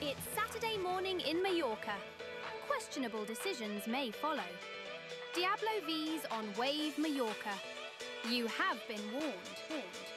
It's Saturday morning in Mallorca. Questionable decisions may follow. Diablo V's on Wave Mallorca. You have been warned.